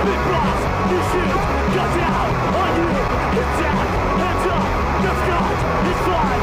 Big blast, you shoot, cut down on you. It's down, hands up, the sky is flying.